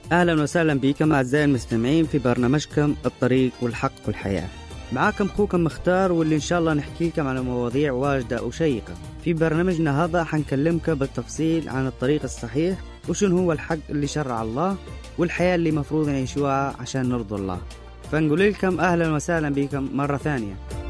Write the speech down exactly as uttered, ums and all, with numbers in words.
أهلا وسهلا بكم أعزائي المستمعين في برنامجكم الطريق والحق والحياة. معاكم أخوكم مختار، واللي إن شاء الله نحكي لكم على مواضيع واجدة وشيقة. في برنامجنا هذا حنكلمكم بالتفصيل عن الطريق الصحيح، وشنو هو الحق اللي شرع الله، والحياة اللي مفروض نعيشوها عشان نرضي الله. فنقول لكم أهلا وسهلا بكم مرة ثانية.